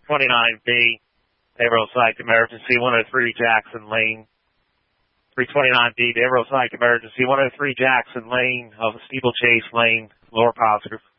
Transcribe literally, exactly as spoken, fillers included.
twenty-nine B, Behavioral Psych Emergency, one oh three Jackson Lane. three twenty-nine B, Behavioral Psych Emergency, one oh three Jackson Lane of Steeplechase Lane, lower positive.